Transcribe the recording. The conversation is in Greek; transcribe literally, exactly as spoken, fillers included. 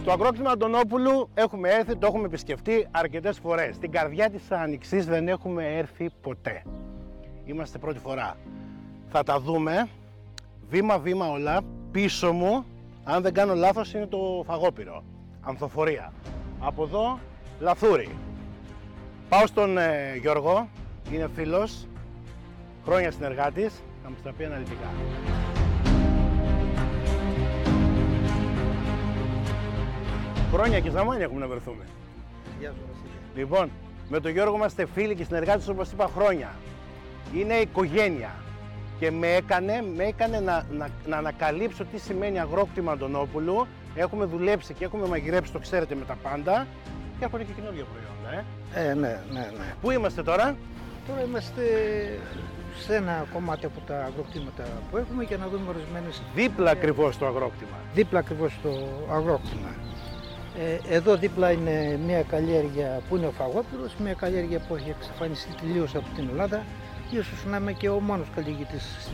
Στο αγρόκτημα Αντωνόπουλου έχουμε έρθει, το έχουμε επισκεφτεί αρκετές φορές. Στην καρδιά της Άνοιξης δεν έχουμε έρθει ποτέ. Είμαστε πρώτη φορά. Θα τα δούμε βήμα-βήμα όλα. Πίσω μου, αν δεν κάνω λάθος, είναι το φαγόπυρο. Ανθοφορία. Από εδώ, λαθούρι. Πάω στον ε, Γιώργο, είναι φίλος, χρόνια συνεργάτης, θα μας τα πει αναλυτικά. Χρόνια και ζαμάνια έχουμε να βρεθούμε. Γεια σου, Βασίλη. Λοιπόν, με τον Γιώργο είμαστε φίλοι και συνεργάτες, όπως είπα, χρόνια. Είναι οικογένεια και με έκανε, με έκανε να, να, να ανακαλύψω τι σημαίνει αγρόκτημα Αντωνόπουλου. Έχουμε δουλέψει και έχουμε μαγειρέψει, το ξέρετε, με τα πάντα και έρχονται και καινούργια προϊόντα. Ε. Ε, ναι, ναι, ναι. Πού είμαστε τώρα? Τώρα είμαστε σε ένα κομμάτι από τα αγροκτήματα που έχουμε και να δούμε ορισμένες... Δίπλα ακριβώς στο αγρόκτημα. Δίπλα ακριβώς στο αγρόκτημα. Ε, εδώ δίπλα είναι μια καλλιέργεια που είναι ο φαγόπυρος, μια καλλιέργεια που έχει εξαφανιστεί τελείως από την Ελλάδα. Ίσως να είμαι και ο μόνος καλλιεργητής